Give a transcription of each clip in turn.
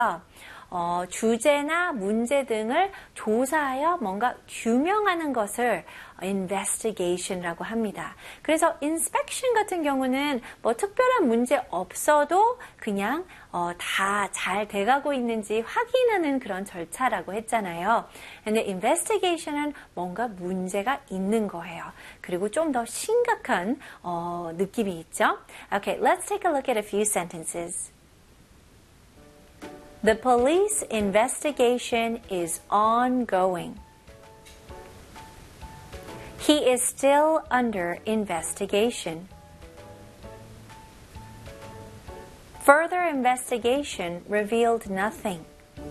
주제나 문제 등을 조사하여 뭔가 규명하는 것을 investigation라고 합니다. 그래서 inspection 같은 경우는 뭐 특별한 문제 없어도 그냥 다 잘 돼가고 있는지 확인하는 그런 절차라고 했잖아요. 근데 investigation은 뭔가 문제가 있는 거예요. 그리고 좀 더 심각한 느낌이 있죠. Okay, let's take a look at a few sentences. The police investigation is ongoing. He is still under investigation. Further investigation revealed nothing.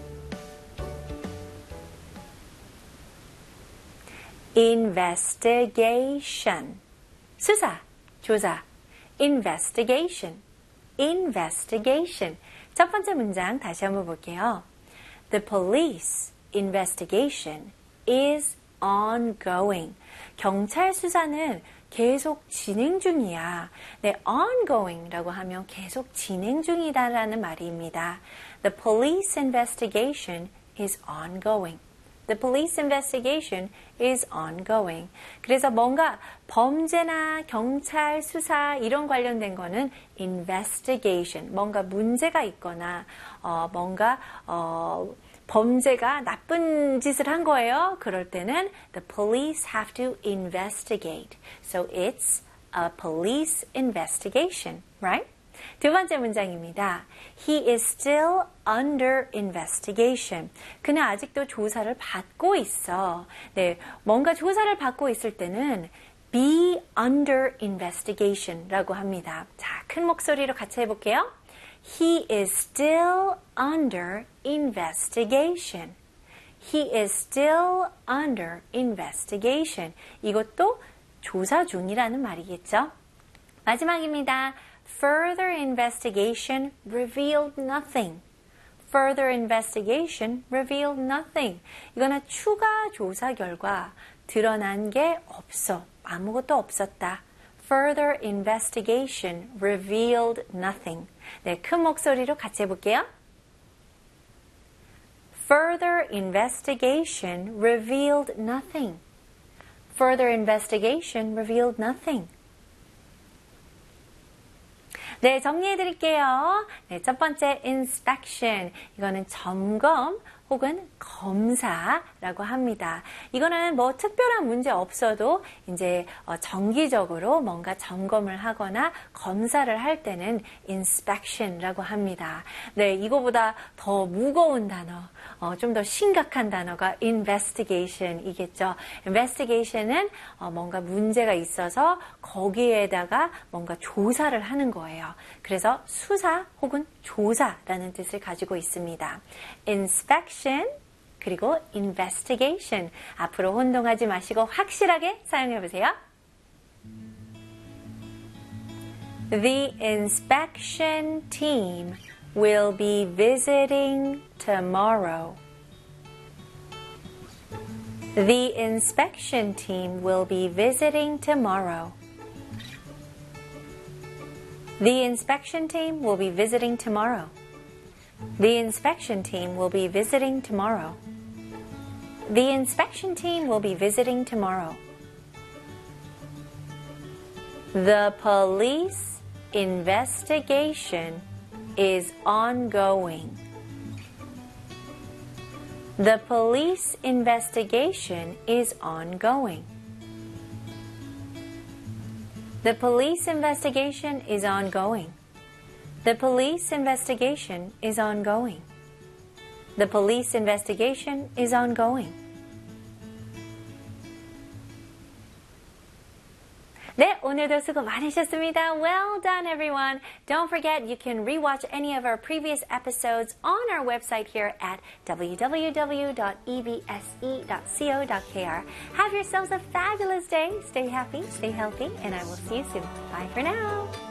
Investigation. 수사, 조사. Investigation. Investigation. 첫 번째 문장 다시 한번 볼게요. The police investigation is ongoing. 경찰 수사는 계속 진행 중이야. 네, ongoing라고 하면 계속 진행 중이다라는 말입니다. The police investigation is ongoing. The police investigation is ongoing. 그래서 뭔가 범죄나 경찰 수사 이런 관련된 거는 investigation, 뭔가 문제가 있거나 뭔가 범죄가 나쁜 짓을 한 거예요. 그럴 때는 the police have to investigate. So it's a police investigation, right? 두 번째 문장입니다. He is still under investigation. 그는 아직도 조사를 받고 있어. 네, 뭔가 조사를 받고 있을 때는 be under investigation라고 합니다. 자, 큰 목소리로 같이 해볼게요. He is still under investigation. He is still under investigation. 이것도 조사 중이라는 말이겠죠. 마지막입니다. Further investigation revealed nothing. Further investigation revealed nothing. 이거는 추가 조사 결과 드러난 게 없어. 아무것도 없었다. Further investigation revealed nothing. 네, 큰 목소리로 같이 해볼게요. Further investigation revealed nothing. Further investigation revealed nothing. 네, 정리해 드릴게요. 네, 첫 번째 inspection. 이거는 점검 혹은 검사라고 합니다. 이거는 뭐 특별한 문제 없어도 이제 정기적으로 뭔가 점검을 하거나 검사를 할 때는 inspection라고 합니다. 네, 이거보다 더 무거운 단어, 좀 더 심각한 단어가 investigation이겠죠. investigation은 뭔가 문제가 있어서 거기에다가 뭔가 조사를 하는 거예요. 그래서 수사 혹은 조사라는 뜻을 가지고 있습니다. inspection 그리고 investigation. 앞으로 혼동하지 마시고 확실하게 사용해 보세요. The inspection team will be visiting tomorrow. The inspection team will be visiting tomorrow. The inspection team will be visiting tomorrow. The inspection team will be visiting tomorrow. The inspection team will be visiting tomorrow. The police investigation is ongoing. The police investigation is ongoing. The police investigation is ongoing. The police investigation is ongoing. The police investigation is ongoing. 네, 오늘도 수고 많으셨습니다. Well done, everyone. Don't forget, you can rewatch any of our previous episodes on our website here at www.ebse.co.kr. Have yourselves a fabulous day. Stay happy, stay healthy, and I will see you soon. Bye for now.